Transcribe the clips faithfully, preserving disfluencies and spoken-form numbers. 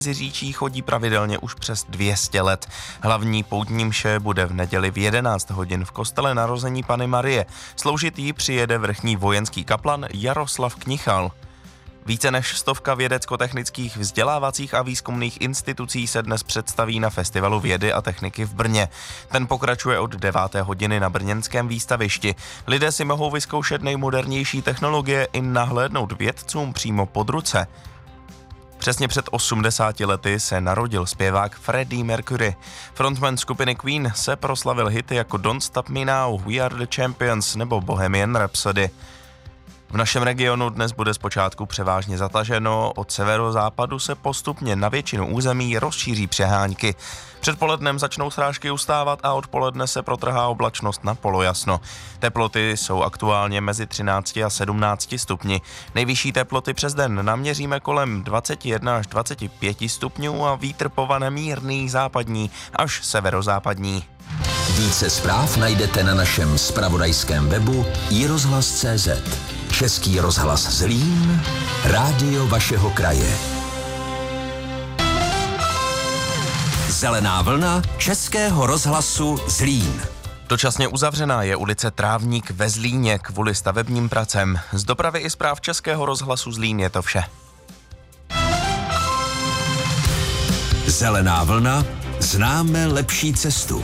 Říčí chodí pravidelně už přes dvě stě let. Hlavní poutní mše bude v neděli v jedenáct hodin v kostele Narození Panny Marie. Sloužit jí přijede vrchní vojenský kaplan Jaroslav Knichal. Více než stovka vědecko-technických vzdělávacích a výzkumných institucí se dnes představí na Festivalu vědy a techniky v Brně. Ten pokračuje od deváté hodiny na brněnském výstavišti. Lidé si mohou vyzkoušet nejmodernější technologie i nahlédnout vědcům přímo pod ruce. Přesně před osmdesáti lety se narodil zpěvák Freddie Mercury. Frontman skupiny Queen se proslavil hity jako Don't Stop Me Now, We Are The Champions nebo Bohemian Rhapsody. V našem regionu dnes bude zpočátku převážně zataženo, od severozápadu se postupně na většinu území rozšíří přehánky. Předpolednem začnou srážky ustávat a odpoledne se protrhá oblačnost na polojasno. Teploty jsou aktuálně mezi třinácti a sedmnácti stupni. Nejvyšší teploty přes den naměříme kolem dvacet jedna až dvacet pět stupňů a vítr povane mírný západní až severozápadní. Více zpráv najdete na našem zpravodajském webu i rozhlas tečka cé zet. Český rozhlas Zlín, rádio vašeho kraje. Zelená vlna Českého rozhlasu Zlín. Dočasně uzavřená je ulice Trávník ve Zlíně kvůli stavebním pracem. Z dopravy i zpráv Českého rozhlasu Zlín je to vše. Zelená vlna, známe lepší cestu.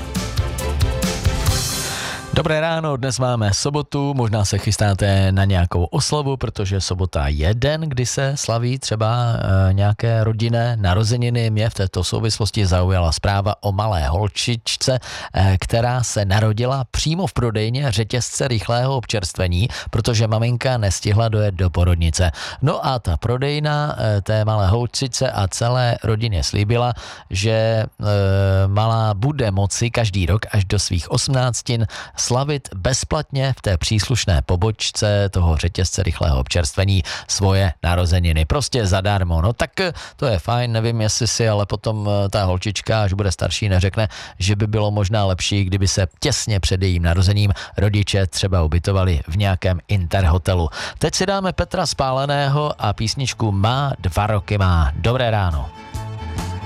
Dobré ráno, dnes máme sobotu, možná se chystáte na nějakou oslavu, protože sobota je den, kdy se slaví třeba e, nějaké rodinné narozeniny. Mě v této souvislosti zaujala zpráva o malé holčičce, e, která se narodila přímo v prodejně řetězce rychlého občerstvení, protože maminka nestihla dojet do porodnice. No a ta prodejna e, té malé holčičce a celé rodině slíbila, že e, malá bude moci každý rok až do svých osmnáctin slavit bezplatně v té příslušné pobočce toho řetězce rychlého občerstvení svoje narozeniny. Prostě zadarmo. No tak to je fajn, nevím, jestli si ale potom ta holčička, až bude starší, neřekne, že by bylo možná lepší, kdyby se těsně před jejím narozením rodiče třeba ubytovali v nějakém interhotelu. Teď si dáme Petra Spáleného a písničku Má dva roky má. Dobré ráno.